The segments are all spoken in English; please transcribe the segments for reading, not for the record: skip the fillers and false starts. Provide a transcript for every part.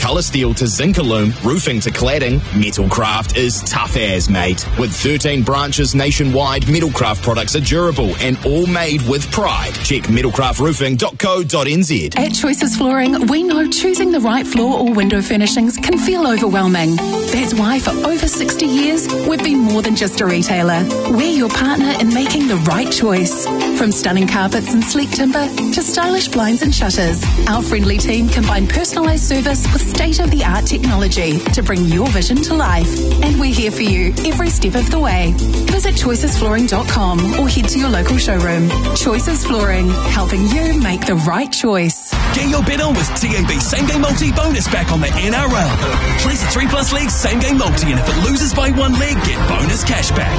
colour steel to Zincalume, roofing to cladding, Metalcraft is tough as, mate. With 13 branches nationwide, Metalcraft products are durable and all made with pride. Check metalcraftroofing.co.nz. At Choices Flooring, we know choosing the right floor or window furnishings can feel overwhelming. That's why for over 60 years, we've been more than just a retailer. We're your partner in making the right choice. From stunning carpets and sleek timber to stylish blinds and shutters, our friendly team combine personalised service with state-of-the-art technology to bring your vision to life. And we're here for you every step of the way. Visit choicesflooring.com or head to your local showroom. Choices Flooring, helping you make the right choice. Get your bet on with TAB Same Game Multi bonus back on the NRL. Place a 3+ league Same Game Multi, and if it loses by one leg, get bonus cash back.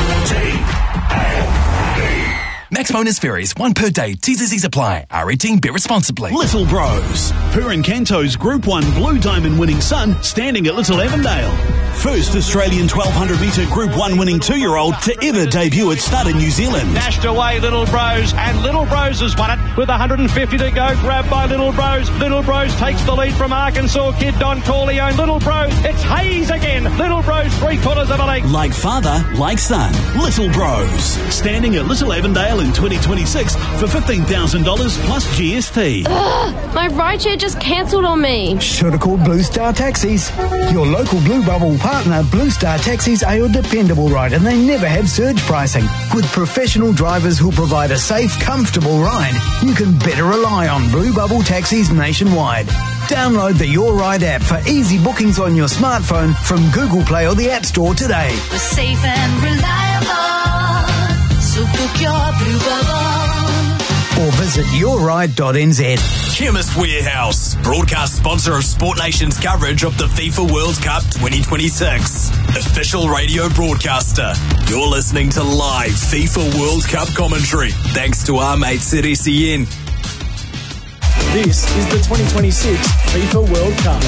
Max bonus varies, one per day. T&Cs apply. R18, bet responsibly. Little Bros. Purin Canto's Group 1 Blue Diamond winning son standing at Little Avondale. First Australian 1200 metre Group 1 winning 2-year-old to ever debut at Stud in New Zealand. Dashed away Little Bros, and Little Bros has won it with 150 to go. Grabbed by Little Bros. Little Bros takes the lead from Arkansas Kid Don Corleone. Little Bros, it's Hayes again. Little Bros, 3/4 of a leg. Like father, like son. Little Bros. Standing at Little Avondale in 2026 for $15,000 plus GST. Ugh, my rideshare just cancelled on me. Should have called Blue Star Taxis. Your local Blue Bubble partner, Blue Star Taxis, are your dependable ride, and they never have surge pricing. With professional drivers who provide a safe, comfortable ride, you can better rely on Blue Bubble Taxis nationwide. Download the Your Ride app for easy bookings on your smartphone from Google Play or the App Store today. We're safe and reliable, so book your Blue Bubble. Or visit yourride.nz. Chemist Warehouse, broadcast sponsor of Sport Nation's coverage of the FIFA World Cup 2026. Official radio broadcaster. You're listening to live FIFA World Cup commentary, thanks to our mates at SEN. This is the 2026 FIFA World Cup.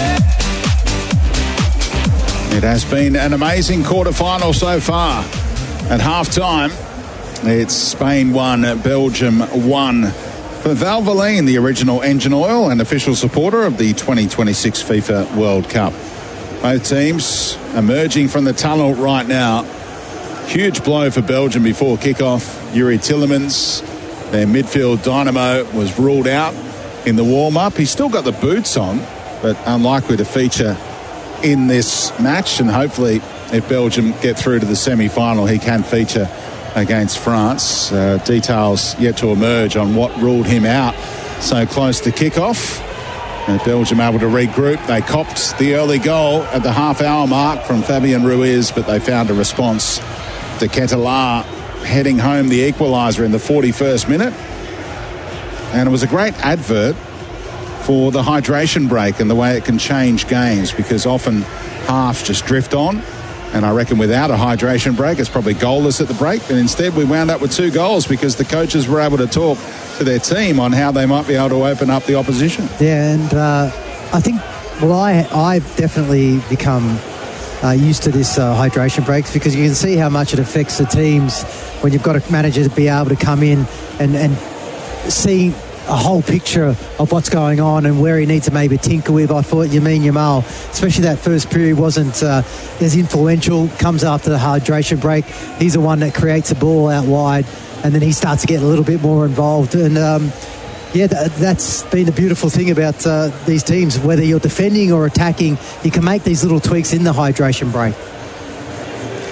It has been an amazing quarter-final so far. At half-time, it's Spain 1, Belgium 1. For Valvoline, the original engine oil and official supporter of the 2026 FIFA World Cup. Both teams emerging from the tunnel right now. Huge blow for Belgium before kickoff. Yuri Tillemans, their midfield dynamo, was ruled out in the warm-up. He's still got the boots on, but unlikely to feature in this match. And hopefully, if Belgium get through to the semi-final, he can feature against France. Details yet to emerge on what ruled him out so close to kickoff. And Belgium able to regroup. They copped the early goal at the half-hour mark from Fabian Ruiz, but they found a response to Ketelaere heading home the equaliser in the 41st minute. And it was a great advert for the hydration break and the way it can change games, because often halves just drift on. And I reckon without a hydration break, it's probably goalless at the break. And instead, we wound up with 2 goals because the coaches were able to talk to their team on how they might be able to open up the opposition. Yeah, and I think, I've definitely become used to this hydration breaks, because you can see how much it affects the teams when you've got a manager to be able to come in and see a whole picture of what's going on and where he needs to maybe tinker with. I thought Lamine Yamal, especially that first period, wasn't as influential. Comes after the hydration break. He's the one that creates the ball out wide, and then he starts to get a little bit more involved. And that's been the beautiful thing about these teams. Whether you're defending or attacking, you can make these little tweaks in the hydration break.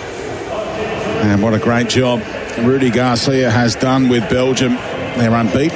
And what a great job Rudy Garcia has done with Belgium. They're unbeaten.